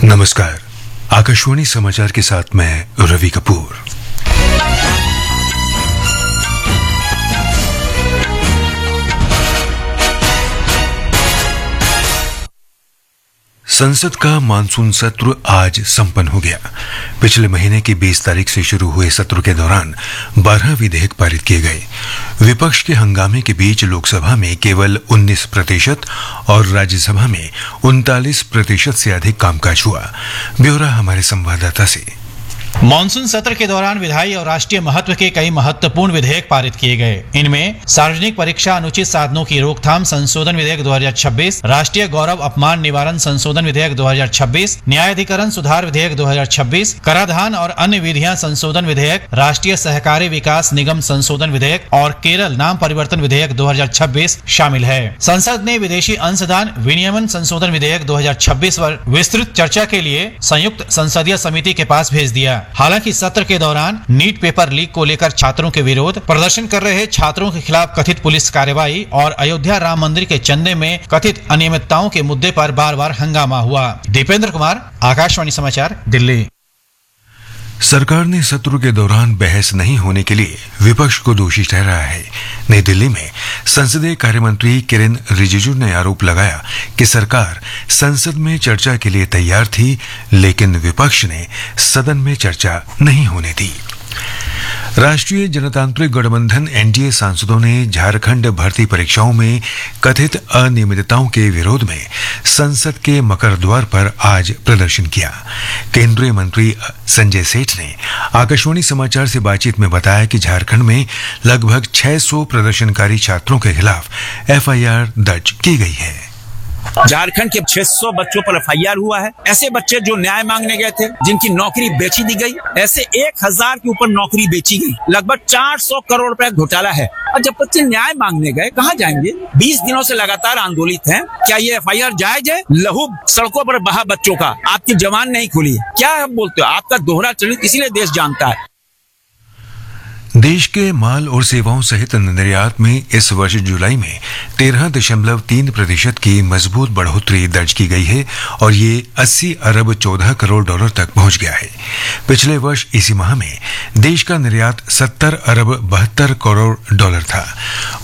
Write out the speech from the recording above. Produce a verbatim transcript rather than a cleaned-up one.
नमस्कार। आकाशवाणी समाचार के साथ मैं रवि कपूर। संसद का मानसून सत्र आज संपन्न हो गया। पिछले महीने की बीस तारीख से शुरू हुए सत्र के दौरान बारह विधेयक पारित किए गए। विपक्ष के हंगामे के बीच लोकसभा में केवल उन्नीस प्रतिशत और राज्यसभा में उनतालीस प्रतिशत से अधिक कामकाज हुआ। ब्यौरा हमारे संवाददाता से। मानसून सत्र के दौरान विधायी और राष्ट्रीय महत्व के कई महत्वपूर्ण विधेयक पारित किए गए। इनमें सार्वजनिक परीक्षा अनुचित साधनों की रोकथाम संशोधन विधेयक दो हज़ार छब्बीस, राष्ट्रीय गौरव अपमान निवारण संशोधन विधेयक दो हज़ार छब्बीस, न्यायाधिकरण सुधार विधेयक दो हज़ार छब्बीस, कराधान और अन्य विधियां संशोधन विधेयक, राष्ट्रीय सहकारी विकास निगम संशोधन विधेयक और केरल नाम परिवर्तन विधेयक दो हज़ार छब्बीस शामिल है। संसद ने विदेशी अंशदान विनियमन संशोधन विधेयक दो हज़ार छब्बीस पर विस्तृत चर्चा के लिए संयुक्त संसदीय समिति के पास भेज दिया। हालांकि सत्र के दौरान नीट पेपर लीक को लेकर छात्रों के विरोध, प्रदर्शन कर रहे छात्रों के खिलाफ कथित पुलिस कार्रवाई और अयोध्या राम मंदिर के चंदे में कथित अनियमितताओं के मुद्दे पर बार बार हंगामा हुआ। दीपेंद्र कुमार, आकाशवाणी समाचार, दिल्ली। सरकार ने सत्र के दौरान बहस नहीं होने के लिए विपक्ष को दोषी ठहराया है। नई दिल्ली में संसदीय कार्य मंत्री किरेन रिजिजू ने आरोप लगाया कि सरकार संसद में चर्चा के लिए तैयार थी, लेकिन विपक्ष ने सदन में चर्चा नहीं होने दी। राष्ट्रीय जनतांत्रिक गठबंधन एनडीए सांसदों ने झारखंड भर्ती परीक्षाओं में कथित अनियमितताओं के विरोध में संसद के मकर द्वार पर आज प्रदर्शन किया। केंद्रीय मंत्री संजय सेठ ने आकाशवाणी समाचार से बातचीत में बताया कि झारखंड में लगभग छह सौ प्रदर्शनकारी छात्रों के खिलाफ एफआईआर दर्ज की गई है। झारखंड के छह सौ बच्चों पर एफ आई आर हुआ है। ऐसे बच्चे जो न्याय मांगने गए थे, जिनकी नौकरी बेची दी गई, ऐसे एक हजार के ऊपर नौकरी बेची गई। लगभग चार सौ करोड़ रुपए घोटाला है। और जब बच्चे न्याय मांगने गए, कहाँ जाएंगे? बीस दिनों से लगातार आंदोलित हैं। क्या ये एफ आई आर जायज है? लहू सड़कों पर बहा बच्चों का, आपकी जबान नहीं खुली। क्या आप बोलते हो? आपका दोहरा चरित्र इसीलिए देश जानता है। देश के माल और सेवाओं सहित निर्यात में इस वर्ष जुलाई में तेरह दशमलव तीन प्रतिशत की मजबूत बढ़ोतरी दर्ज की गई है और ये अस्सी अरब चौदह करोड़ डॉलर तक पहुंच गया है। पिछले वर्ष इसी माह में देश का निर्यात सत्तर अरब बहत्तर करोड़ डॉलर था।